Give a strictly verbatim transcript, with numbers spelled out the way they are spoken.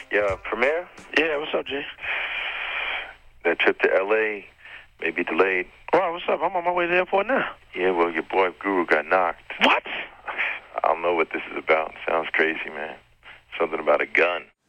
Yeah, Premier? Yeah, what's up, G? That trip to L A may be delayed. Wow, what's up? I'm on my way to the airport now. Yeah, well, your boy Guru got knocked. What? I don't know what this is about. Sounds crazy, man. Something about a gun.